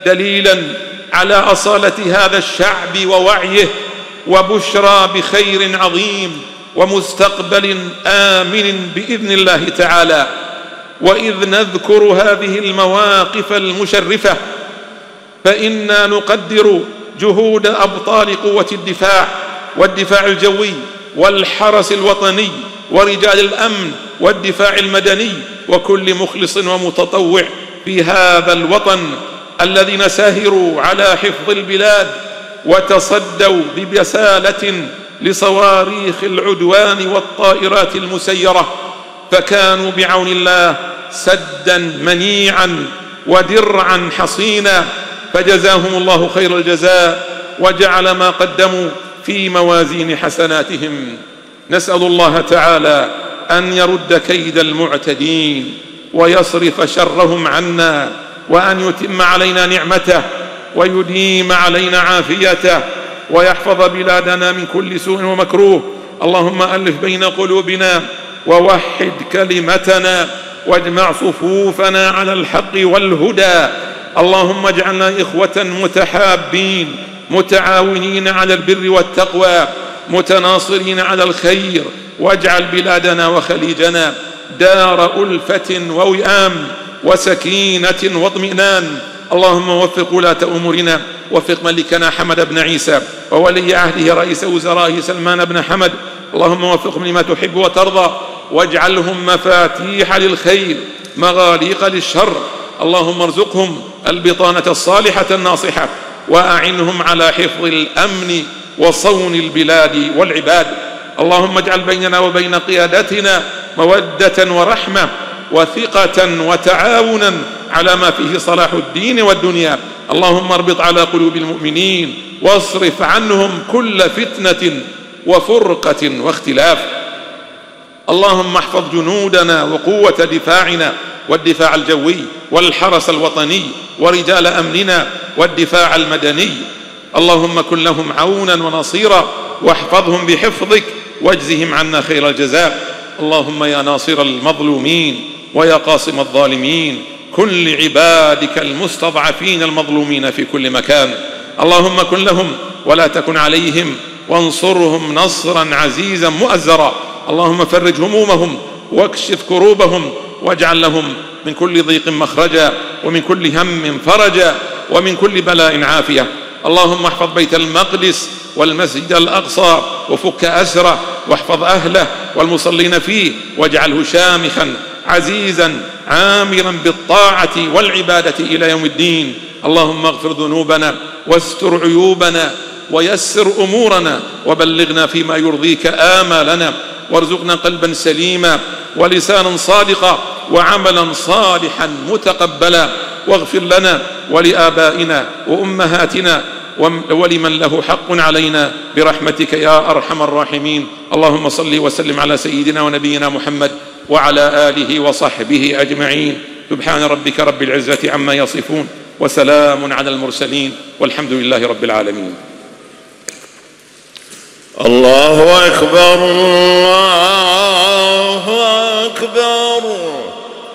دليلا على أصالة هذا الشعب ووعيه، وبشرى بخير عظيم ومستقبل آمن بإذن الله تعالى. وإذ نذكر هذه المواقف المشرفة فإنا نقدر جهود أبطال قوة الدفاع والدفاع الجوي والحرس الوطني ورجال الأمن والدفاع المدني وكل مخلص ومتطوع في هذا الوطن الذين ساهروا على حفظ البلاد وتصدوا ببسالة لصواريخ العدوان والطائرات المسيرة، فكانوا بعون الله سدا منيعا ودرعا حصينا، فجزاهم الله خير الجزاء وجعل ما قدموا في موازين حسناتهم. نسأل الله تعالى أن يرد كيد المعتدين ويصرف شرهم عنا، وأن يتم علينا نعمته ويديم علينا عافيته، ويحفظ بلادنا من كل سوء ومكروه. اللهم ألف بين قلوبنا ووحد كلمتنا واجمع صفوفنا على الحق والهدى. اللهم اجعلنا إخوة متحابين متعاونين على البر والتقوى متناصرين على الخير، واجعل بلادنا وخليجنا دار ألفة ووئام وسكينة واطمئنان. اللهم وفق ولاة أمورنا، وفق ملكنا حمد بن عيسى وولي عهده رئيس وزرائه سلمان بن حمد، اللهم وفقهم لما تحب وترضى، واجعلهم مفاتيح للخير مغاليق للشر. اللهم ارزقهم البطانة الصالحة الناصحة، وأعنهم على حفظ الأمن وصون البلاد والعباد. اللهم اجعل بيننا وبين قيادتنا مودة ورحمة وثقة وتعاونا على ما فيه صلاح الدين والدنيا. اللهم اربط على قلوب المؤمنين واصرف عنهم كل فتنة وفرقة واختلاف. اللهم احفظ جنودنا وقوة دفاعنا والدفاع الجوي والحرس الوطني ورجال أمننا والدفاع المدني. اللهم كن لهم عونا ونصيرا، واحفظهم بحفظك واجزهم عنا خير الجزاء. اللهم يا ناصر المظلومين ويا قاصم الظالمين كن لعبادك المستضعفين المظلومين في كل مكان. اللهم كن لهم ولا تكن عليهم، وانصرهم نصرا عزيزا مؤزرا. اللهم فرج همومهم واكشف كروبهم، واجعل لهم من كل ضيق مخرجا، ومن كل هم فرجا، ومن كل بلاء عافية. اللهم احفظ بيت المقدس والمسجد الأقصى وفك أسره، واحفظ أهله والمصلين فيه، واجعله شامخا عزيزا عامرا بالطاعة والعبادة إلى يوم الدين. اللهم اغفر ذنوبنا واستر عيوبنا ويسر أمورنا، وبلغنا فيما يرضيك آمالنا، وارزقنا قلبا سليما ولسانا صادقا وعملا صالحا متقبلا. واغفر لنا ولآبائنا وأمهاتنا ولمن له حق علينا برحمتك يا أرحم الراحمين. اللهم صل وسلم على سيدنا ونبينا محمد وعلى آله وصحبه أجمعين. سبحان ربك رب العزة عما يصفون، وسلام على المرسلين، والحمد لله رب العالمين. الله أكبر الله أكبر.